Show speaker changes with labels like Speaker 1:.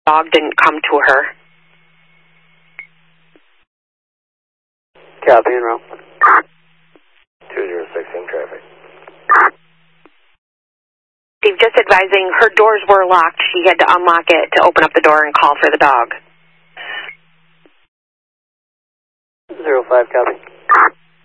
Speaker 1: dog didn't come to her.
Speaker 2: Copy, en route. 206 in traffic.
Speaker 1: Steve, just advising, her doors were locked. She had to unlock it to open up the door and call for the dog.
Speaker 2: 05, copy.